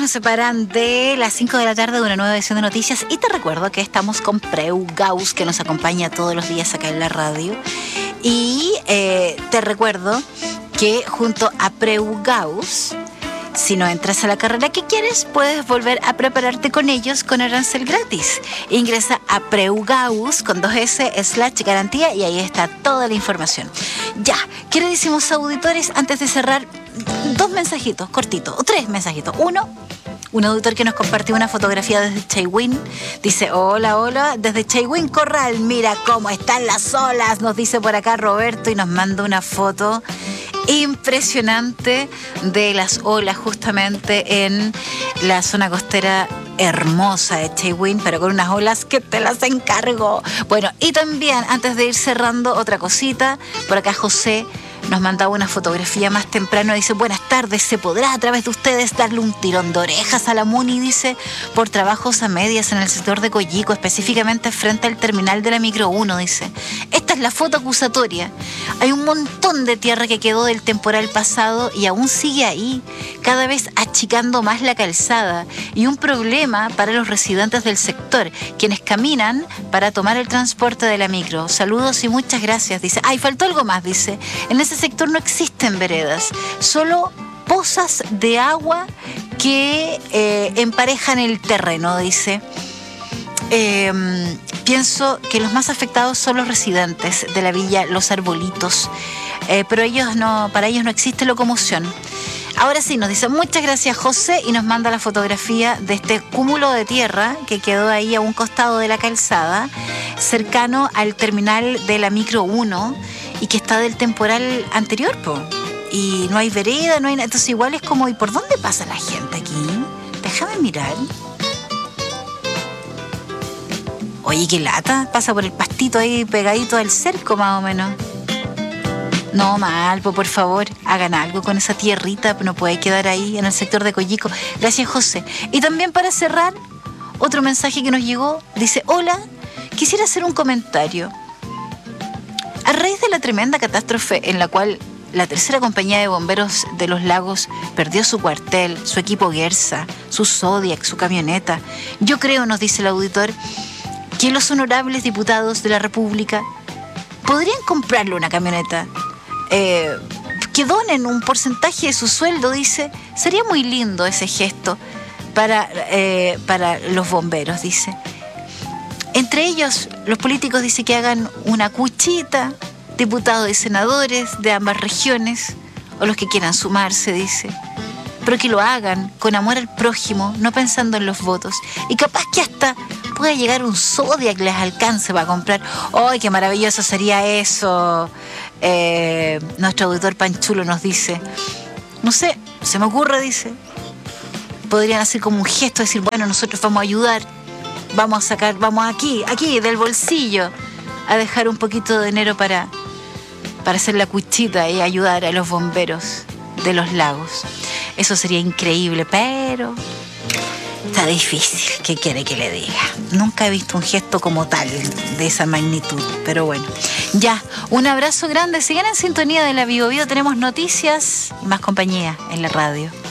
nos separan de las 5 de la tarde de una nueva edición de noticias. Y te recuerdo que estamos con Preu Gauss, que nos acompaña todos los días acá en la radio. Y te recuerdo que junto a Preu Gauss, si no entras a la carrera que quieres, puedes volver a prepararte con ellos con arancel gratis. Ingresa a Preu Gauss con 2S/garantía y ahí está toda la información. Ya, queridísimos auditores, antes de cerrar, 2 mensajitos cortitos, o 3 mensajitos. Uno, un auditor que nos compartió una fotografía desde Chaiwin. Dice, hola, desde Chaiwin Corral, mira cómo están las olas, nos dice por acá Roberto, y nos manda una foto impresionante de las olas justamente en la zona costera hermosa de Chaiwin, pero con unas olas que te las encargo. Bueno, y también, antes de ir cerrando, otra cosita, por acá José nos mandaba una fotografía más temprano. Dice, buenas tardes, ¿se podrá a través de ustedes darle un tirón de orejas a la MUNI? Dice, por trabajos a medias en el sector de Coyico, específicamente frente al terminal de la Micro 1, dice. Esta es la foto acusatoria. Hay un montón de tierra que quedó del temporal pasado y aún sigue ahí, cada vez achicando más la calzada, y un problema para los residentes del sector, quienes caminan para tomar el transporte de la micro. Saludos y muchas gracias, dice. Ay, faltó algo más, dice. En ese sector no existen veredas, solo pozas de agua que emparejan el terreno, dice. Pienso que los más afectados son los residentes de la villa Los Arbolitos, pero para ellos no existe locomoción. Ahora sí, nos dice, muchas gracias José, y nos manda la fotografía de este cúmulo de tierra que quedó ahí a un costado de la calzada, cercano al terminal de la Micro 1, y que está del temporal anterior, y no hay vereda, no hay nada. Entonces igual es como, ¿y por dónde pasa la gente aquí? Déjame mirar. Oye, qué lata, pasa por el pastito ahí pegadito al cerco más o menos. No, mal, por favor, hagan algo con esa tierrita, no puede quedar ahí en el sector de Coyico. Gracias, José. Y también para cerrar, otro mensaje que nos llegó, dice, hola, quisiera hacer un comentario. A raíz de la tremenda catástrofe en la cual la tercera compañía de bomberos de Los Lagos perdió su cuartel, su equipo Guerza, su Zodiac, su camioneta, yo creo, nos dice el auditor, que los honorables diputados de la República podrían comprarle una camioneta, que donen un porcentaje de su sueldo, dice. Sería muy lindo ese gesto para los bomberos, dice. Entre ellos, los políticos, dice, que hagan una cuchita, diputados y senadores de ambas regiones, o los que quieran sumarse, dice, pero que lo hagan con amor al prójimo, no pensando en los votos, y capaz que hasta pueda llegar un Zodiac que les alcance para comprar. ¡Ay, qué maravilloso sería eso! Nuestro auditor Panchulo nos dice, no sé, se me ocurre, dice, podrían hacer como un gesto, decir, bueno, nosotros vamos a ayudar, vamos aquí del bolsillo a dejar un poquito de dinero para hacer la cuchita y ayudar a los bomberos de Los Lagos. Eso sería increíble, pero está difícil. ¿Qué quiere que le diga? Nunca he visto un gesto como tal, de esa magnitud, pero bueno. Ya, un abrazo grande. Sigan en sintonía de la Bio Bio. Tenemos noticias y más compañía en la radio.